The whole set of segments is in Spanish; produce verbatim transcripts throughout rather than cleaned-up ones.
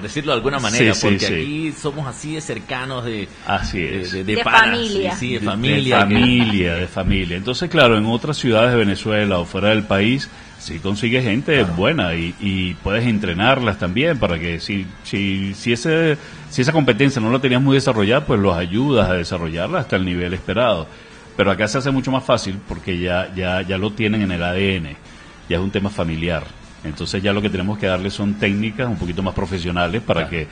decirlo de alguna manera, sí, sí, porque sí. aquí somos así de cercanos, de así es. de, de, de, de panas, familia. sí, sí, de De- familia. de que- familia, de familia. Entonces, claro, en otras ciudades de Venezuela o fuera del país, sí consigues gente Claro. buena y, y puedes entrenarlas también para que si si si ese si esa competencia no la tenías muy desarrollada, pues los ayudas a desarrollarla hasta el nivel esperado. Pero acá se hace mucho más fácil porque ya ya ya lo tienen en el A D N, ya es un tema familiar. Entonces ya lo que tenemos que darle son técnicas un poquito más profesionales para Claro. que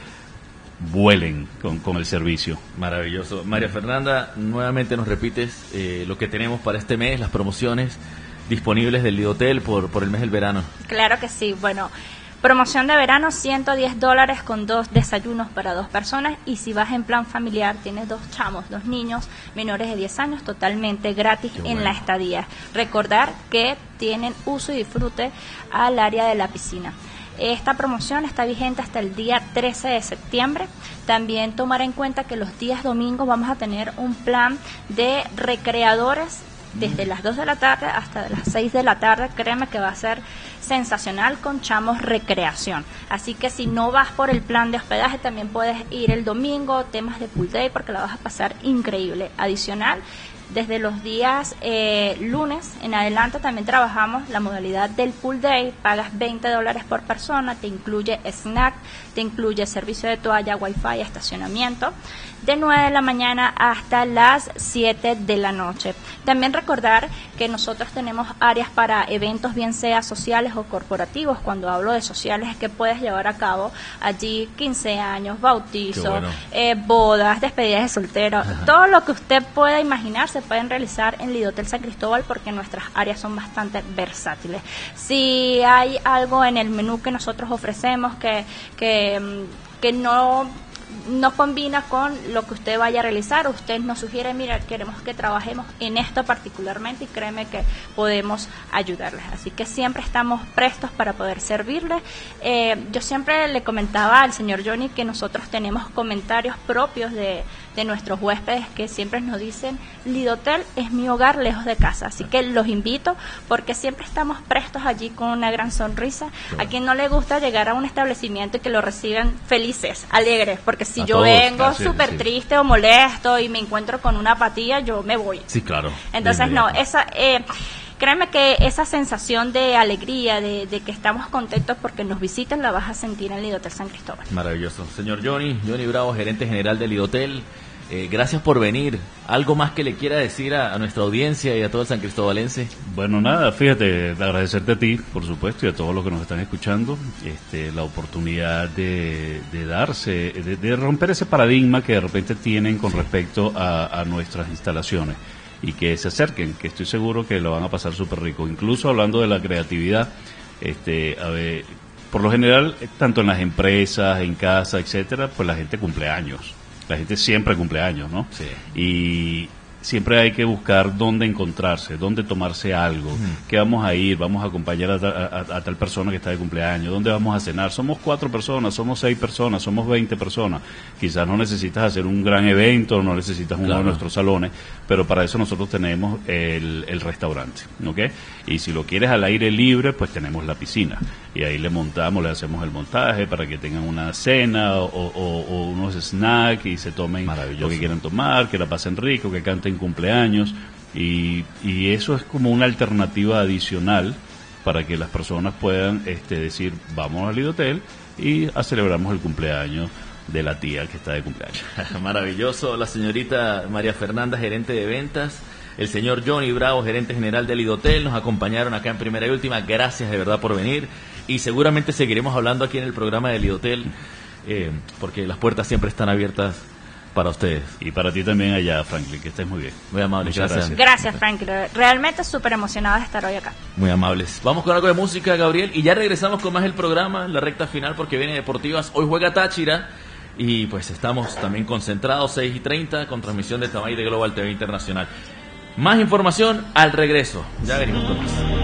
vuelen con, con el servicio. Maravilloso. María Fernanda, nuevamente nos repites eh, lo que tenemos para este mes, las promociones disponibles del Lidotel por, por el mes del verano. Claro que sí. Bueno, promoción de verano, ciento diez dólares con dos desayunos para dos personas. Y si vas en plan familiar, tienes dos chamos, dos niños menores de diez años, totalmente gratis Qué en bueno. la estadía. Recordar que tienen uso y disfrute al área de la piscina. Esta promoción está vigente hasta el día trece de septiembre. También tomar en cuenta que los días domingos vamos a tener un plan de recreadores desde las dos de la tarde hasta las seis de la tarde. Créeme que va a ser sensacional con Chamos Recreación. Así que si no vas por el plan de hospedaje, también puedes ir el domingo, temas de pool day, porque la vas a pasar increíble. Adicional, desde los días eh, lunes en adelante también trabajamos la modalidad del pool day. Pagas veinte dólares por persona, te incluye snack, te incluye servicio de toalla, wifi, estacionamiento, de nueve de la mañana hasta las siete de la noche. También recordar que nosotros tenemos áreas para eventos, bien sea sociales o corporativos. Cuando hablo de sociales es que puedes llevar a cabo allí quince años, bautizo, Qué bueno. eh, bodas, despedidas de soltero, Ajá. todo lo que usted pueda imaginar se pueden realizar en Lidotel San Cristóbal, porque nuestras áreas son bastante versátiles. Si hay algo en el menú que nosotros ofrecemos que, que, mm, que no no combina con lo que usted vaya a realizar, usted nos sugiere, mira, queremos que trabajemos en esto particularmente, y créeme que podemos ayudarles. Así que siempre estamos prestos para poder servirles. Eh, yo siempre le comentaba al señor Johnny que nosotros tenemos comentarios propios de, de nuestros huéspedes que siempre nos dicen: Lidotel es mi hogar lejos de casa. Así que los invito, porque siempre estamos prestos allí con una gran sonrisa. A quien no le gusta llegar a un establecimiento y que lo reciban felices, alegres, porque si A yo todos, vengo así es, súper sí. triste o molesto y me encuentro con una apatía, yo me voy. Sí, claro. Entonces, De no, inmediato. esa, eh, créeme que esa sensación de alegría, de, de que estamos contentos porque nos visitan, la vas a sentir en Lidotel San Cristóbal. Maravilloso. Señor Johnny, Johnny Bravo, gerente general del Lidotel, eh, gracias por venir. ¿Algo más que le quiera decir a, a nuestra audiencia y a todo el san cristobalense? Bueno, nada, fíjate, agradecerte a ti, por supuesto, y a todos los que nos están escuchando, este, la oportunidad de, de darse, de, de romper ese paradigma que de repente tienen con respecto a, a nuestras instalaciones, y que se acerquen, que estoy seguro que lo van a pasar súper rico. Incluso hablando de la creatividad, este, a ver, por lo general, tanto en las empresas, en casa, etcétera, pues la gente cumple años. La gente siempre cumple años, ¿no? Sí. Y siempre hay que buscar dónde encontrarse, dónde tomarse algo, Ujú. qué vamos a ir, vamos a acompañar a, ta- a- a tal persona que está de cumpleaños, dónde vamos a cenar. Somos cuatro personas, somos seis personas, somos veinte personas. Quizás no necesitas hacer un gran evento, no necesitas uno Claro. de nuestros salones, pero para eso nosotros tenemos el, el restaurante, ¿ok? Y si lo quieres al aire libre, pues tenemos la piscina. Y ahí le montamos, le hacemos el montaje para que tengan una cena o, o- o unos snacks y se tomen Maravilloso. lo que quieran tomar, que la pasen rico, que canten cumpleaños. Y, y eso es como una alternativa adicional para que las personas puedan este, decir, vamos al Lidotel y a celebramos el cumpleaños de la tía que está de cumpleaños. Maravilloso. La señorita María Fernanda, gerente de ventas, el señor Johnny Bravo, gerente general del Lidotel, nos acompañaron acá en Primera y Última. Gracias de verdad por venir, y seguramente seguiremos hablando aquí en el programa del Lidotel, eh, porque las puertas siempre están abiertas para ustedes. Y para ti también allá, Franklin, que estés muy bien. Muy amables, Muchas gracias. Gracias, Frank. Realmente súper emocionada de estar hoy acá. Muy amables. Vamos con algo de música, Gabriel, y ya regresamos con más el programa, la recta final, porque viene Deportivas. Hoy juega Táchira, y pues estamos también concentrados, seis y treinta, con transmisión de Tamay de Global T V Internacional. Más información al regreso. Ya venimos con más.